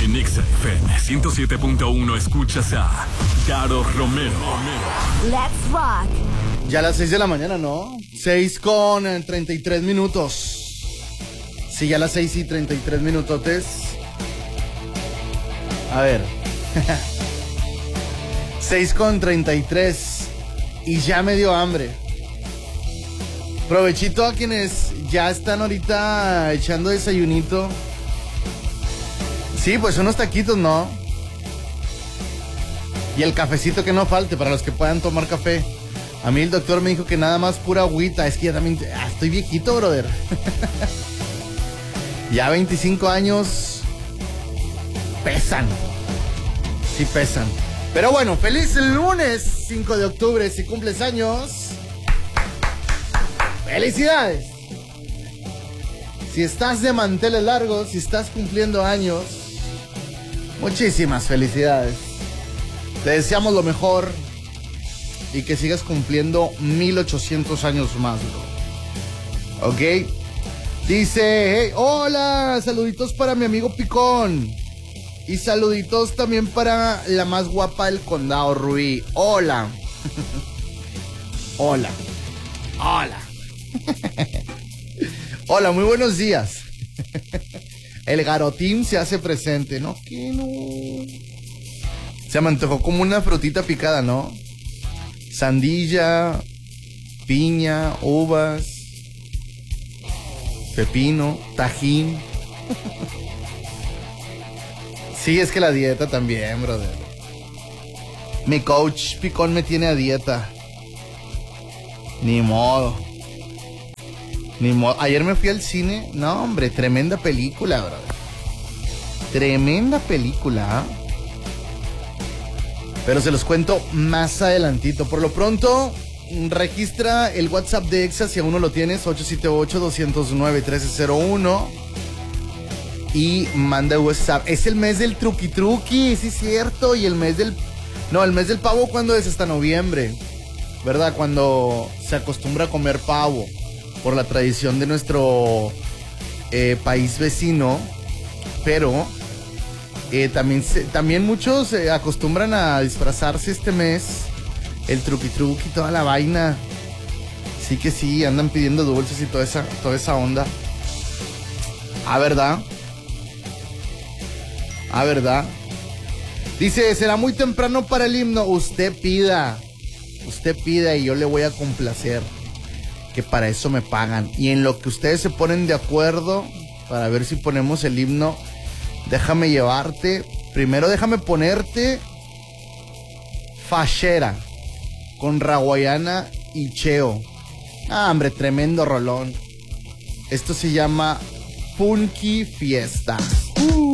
En Exa FM 107.1 escuchas a Caro Romero. Let's rock. Ya a las 6 de la mañana, ¿no? 6:33. Sí, ya a las 6:33. A ver. 6:33. Y ya me dio hambre. Provechito a quienes ya están ahorita echando desayunito. Sí, pues unos taquitos, ¿no? Y el cafecito que no falte para los que puedan tomar café. A mí el doctor me dijo que nada más pura agüita. Es que ya también estoy viejito, brother. Ya 25 años pesan. Sí pesan. Pero bueno, feliz lunes 5 de octubre. Si cumples años, ¡felicidades! Si estás de manteles largos, si estás cumpliendo años, muchísimas felicidades. Te deseamos lo mejor y que sigas cumpliendo 1800 años más, bro. ¿Ok? Dice, hey, hola, saluditos para mi amigo Picón. Y saluditos también para la más guapa del condado, Rui. Hola. Hola. Hola. Hola, muy buenos días. El garotín se hace presente, ¿no? ¿Qué no? Se me antojó como una frutita picada, ¿no? Sandilla, piña, uvas, pepino, tajín. Sí, es que la dieta también, brother. Mi coach Picón me tiene a dieta. Ni modo. Ayer me fui al cine. No, hombre, tremenda película, brother. Tremenda película, ¿eh? Pero se los cuento más adelantito. Por lo pronto, registra el WhatsApp de Exa si aún no lo tienes, 878-209-1301. Y manda WhatsApp. Es el mes del truqui, sí es cierto. Y el mes del... No, el mes del pavo, ¿cuándo es? Hasta noviembre, ¿verdad? Cuando se acostumbra a comer pavo, por la tradición de nuestro país vecino. Pero también muchos acostumbran a disfrazarse este mes. El truqui, toda la vaina. Sí que sí, andan pidiendo dulces y toda esa onda. Ah, ¿verdad? Ah, ¿verdad? Dice, será muy temprano para el himno. Usted pida y yo le voy a complacer. Que para eso me pagan. Y en lo que ustedes se ponen de acuerdo para ver si ponemos el himno, déjame llevarte. Primero déjame ponerte Fachera con Raguayana y Cheo. Ah, hombre, tremendo rolón. Esto se llama Funky Fiesta.